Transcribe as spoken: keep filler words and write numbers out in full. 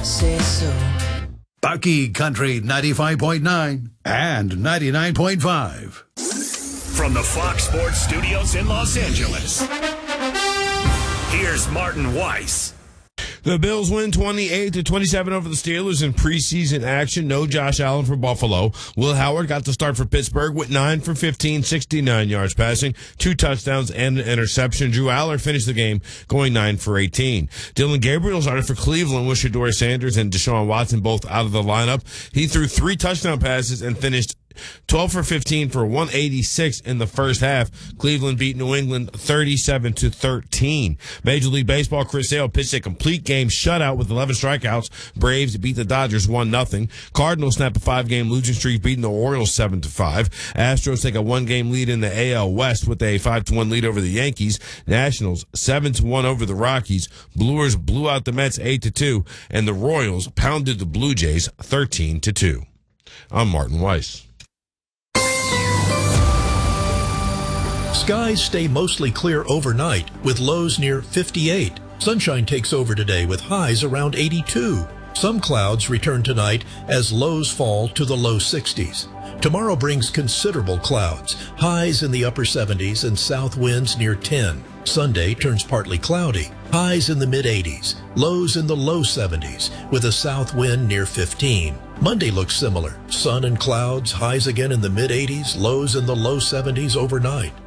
say so. Bucky Country ninety-five point nine and ninety-nine point five. From the Fox Sports Studios in Los Angeles, here's Martin Weiss. The Bills win twenty-eight to twenty-seven over the Steelers in preseason action. No Josh Allen for Buffalo. Will Howard got the start for Pittsburgh with nine for fifteen, sixty-nine yards passing, two touchdowns and an interception. Drew Aller finished the game going nine for eighteen. Dylan Gabriel started for Cleveland with Shedeur Sanders and Deshaun Watson both out of the lineup. He threw three touchdown passes and finished twelve for fifteen for one eighty-six in the first half. Cleveland beat New England thirty-seven to thirteen. Major League Baseball, Chris Sale pitched a complete game shutout with eleven strikeouts. Braves beat the Dodgers one nothing. Cardinals snap a five-game losing streak, beating the Orioles seven to five. Astros take a one-game lead in the A L West with a five to one lead over the Yankees. Nationals seven to one over the Rockies. Brewers blew out the Mets eight to two, and the Royals pounded the Blue Jays thirteen to two. I'm Martin Weiss. Skies stay mostly clear overnight with lows near fifty-eight. Sunshine takes over today with highs around eighty-two. Some clouds return tonight as lows fall to the low sixties. Tomorrow brings considerable clouds, highs in the upper seventies and south winds near ten. Sunday turns partly cloudy, highs in the mid-eighties, lows in the low seventies with a south wind near fifteen. Monday looks similar, sun and clouds, highs again in the mid-eighties, lows in the low seventies overnight.